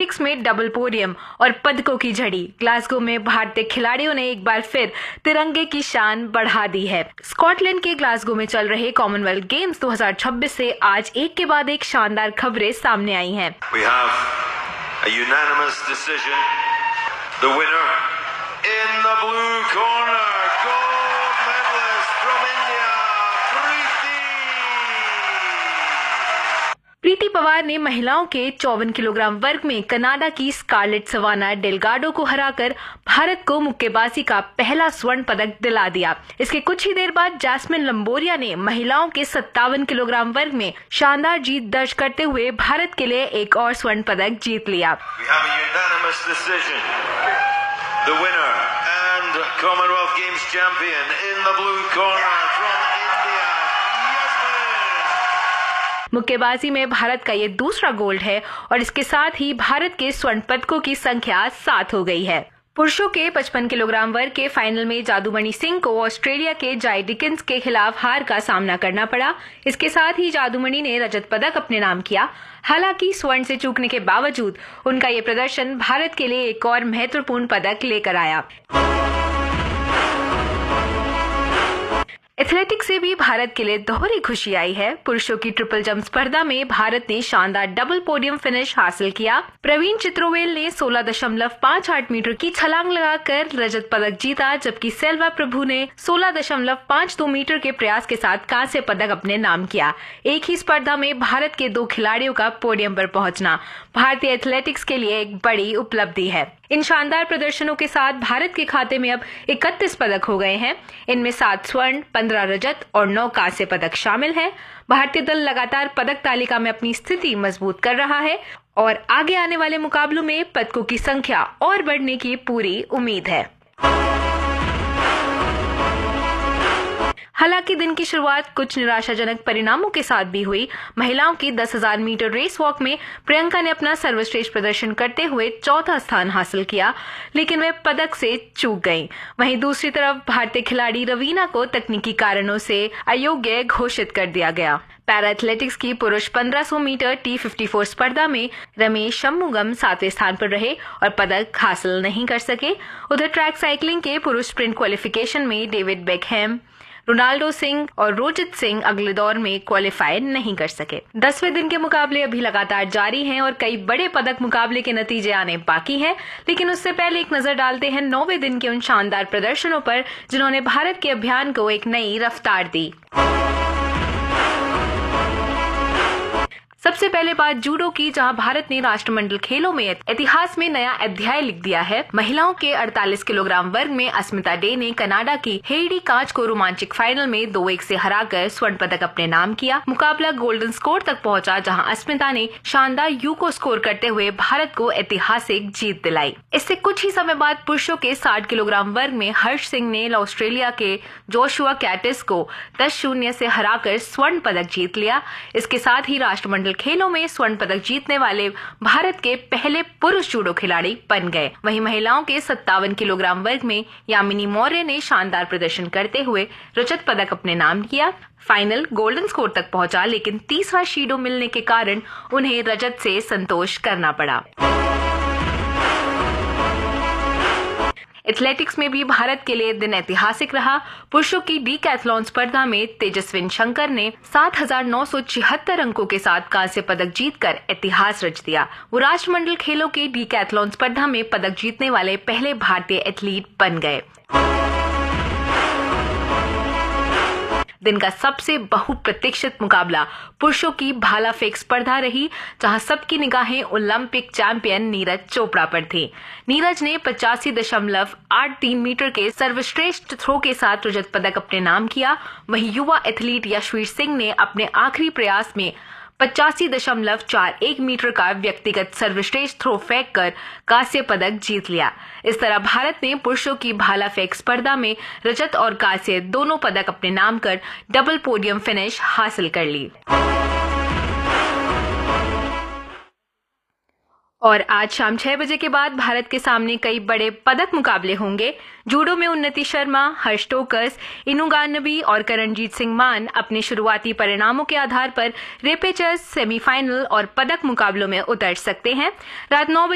Athletics में double podium और पदकों की झड़ी। ग्लासगो में भारतीय खिलाड़ियों ने एक बार फिर तिरंगे की शान बढ़ा दी है। स्कॉटलैंड के ग्लासगो में चल रहे कॉमनवेल्थ गेम्स 2026 से आज एक के बाद एक शानदार खबरें सामने आई हैं। We have a unanimous decision. The winner in the blue corner, gold medalist from India, प्रीति पवार ने महिलाओं के 54 किलोग्राम वर्ग में कनाडा की स्कारलेट सवाना डेलगाडो को हराकर भारत को मुक्केबाजी का पहला स्वर्ण पदक दिला दिया। इसके कुछ ही देर बाद जैस्मिन लंबोरिया ने महिलाओं के 57 किलोग्राम वर्ग में शानदार जीत दर्ज करते हुए भारत के लिए एक और स्वर्ण पदक जीत लिया। We have a unanimous decision. The winner and Commonwealth Games champion in the blue corner from India, Yasmin. मुक्केबाजी में भारत का ये दूसरा गोल्ड है और इसके साथ ही भारत के स्वर्ण पदकों की संख्या 7 हो गई है। पुरुषों के 55 किलोग्राम वर्ग के फाइनल में जादूमणि सिंह को ऑस्ट्रेलिया के जाय डिकिंस के खिलाफ हार का सामना करना पड़ा। इसके साथ ही जादूमणि ने रजत पदक अपने नाम किया। हालांकि स्वर्ण से चूकने के बावजूद उनका ये प्रदर्शन भारत के लिए एक और महत्वपूर्ण पदक लेकर आया। एथलेटिक्स से भी भारत के लिए दोहरी खुशी आई है। पुरुषों की ट्रिपल जंप स्पर्धा में भारत ने शानदार डबल पोडियम फिनिश हासिल किया। प्रवीण चित्रोवेल ने 16.58 मीटर की छलांग लगाकर रजत पदक जीता, जबकि सेल्वा प्रभु ने 16.52 मीटर के प्रयास के साथ कांस्य पदक अपने नाम किया। एक ही स्पर्धा में भारत के 2 खिलाड़ियों का पोडियम पर पहुंचना भारतीय एथलेटिक्स के लिए एक बड़ी उपलब्धि है। इन शानदार प्रदर्शनों के साथ भारत के खाते में अब 31 पदक हो गए हैं। इनमें 7 स्वर्ण, 15 रजत और 9 कांस्य पदक शामिल हैं। भारतीय दल लगातार पदक तालिका में अपनी स्थिति मजबूत कर रहा है और आगे आने वाले मुकाबलों में पदकों की संख्या और बढ़ने की पूरी उम्मीद है। हालांकि दिन की शुरुआत कुछ निराशाजनक परिणामों के साथ भी हुई। महिलाओं की 10,000 मीटर रेस वॉक में प्रियंका ने अपना सर्वश्रेष्ठ प्रदर्शन करते हुए 4था स्थान हासिल किया, लेकिन वे पदक से चूक गईं। वहीं दूसरी तरफ भारतीय खिलाड़ी रवीना को तकनीकी कारणों से अयोग्य घोषित कर दिया गया। पैरा एथलेटिक्स की पुरुष 1500 मीटर T54 स्पर्धा में रमेश शम्मुगम 7वें स्थान पर रहे और पदक हासिल नहीं कर सके। उधर ट्रैक साइकिलिंग के पुरुष स्प्रिंट क्वालिफिकेशन में डेविड बेकहैम, रोनाल्डो सिंह और रोजित सिंह अगले दौर में क्वालिफाई नहीं कर सके। 10वें दिन के मुकाबले अभी लगातार जारी हैं और कई बड़े पदक मुकाबले के नतीजे आने बाकी हैं, लेकिन उससे पहले एक नजर डालते हैं 9वें दिन के उन शानदार प्रदर्शनों पर जिन्होंने भारत के अभियान को एक नई रफ्तार दी। सबसे पहले बात जूडो की, जहां भारत ने राष्ट्रमंडल खेलों में इतिहास में नया अध्याय लिख दिया है। महिलाओं के 48 किलोग्राम वर्ग में अस्मिता डे ने कनाडा की हेडी कांच को रोमांचक फाइनल में 2-1 से हराकर स्वर्ण पदक अपने नाम किया। मुकाबला गोल्डन स्कोर तक पहुंचा, जहां अस्मिता ने शानदार यूको स्कोर करते हुए भारत को ऐतिहासिक जीत दिलाई। इससे कुछ ही समय बाद पुरुषों के 60 किलोग्राम वर्ग में हर्ष सिंह ने ऑस्ट्रेलिया के जोशुआ कैटिस को 10-0 से हराकर स्वर्ण पदक जीत लिया। इसके साथ ही राष्ट्रमंडल खेलों में स्वर्ण पदक जीतने वाले भारत के पहले पुरुष जूडो खिलाड़ी बन गए। वहीं महिलाओं के 57 किलोग्राम वर्ग में यामिनी मौर्य ने शानदार प्रदर्शन करते हुए रजत पदक अपने नाम किया। फाइनल गोल्डन स्कोर तक पहुंचा, लेकिन तीसरा शीडो मिलने के कारण उन्हें रजत से संतोष करना पड़ा। एथलेटिक्स में भी भारत के लिए दिन ऐतिहासिक रहा। पुरुषों की डीकैथलॉन स्पर्धा में तेजस्विन शंकर ने 7,976 अंकों के साथ कांस्य पदक जीतकर इतिहास रच दिया। वो राष्ट्रमंडल खेलों की डीकैथलॉन स्पर्धा में पदक जीतने वाले पहले भारतीय एथलीट बन गए। दिन का सबसे बहुप्रतीक्षित मुकाबला पुरुषों की भाला फेंक स्पर्धा रही, जहां सबकी निगाहें ओलंपिक चैंपियन नीरज चोपड़ा पर थी। नीरज ने 85.83 मीटर के सर्वश्रेष्ठ थ्रो के साथ रजत पदक अपने नाम किया। वहीं युवा एथलीट यशवीर सिंह ने अपने आखिरी प्रयास में 85.41 मीटर का व्यक्तिगत सर्वश्रेष्ठ थ्रो फेंक कर कांस्य पदक जीत लिया। इस तरह भारत ने पुरुषों की भाला फेंक स्पर्धा में रजत और कांस्य दोनों पदक अपने नाम कर डबल पोडियम फिनिश हासिल कर ली। और आज शाम 6 बजे के बाद भारत के सामने कई बड़े पदक मुकाबले होंगे। जूडो में उन्नति शर्मा, हर्ष टोकस, इनु गानबी और करणजीत सिंह मान अपने शुरुआती परिणामों के आधार पर रेपेचेज, सेमीफाइनल और पदक मुकाबलों में उतर सकते हैं। रात 9 बजे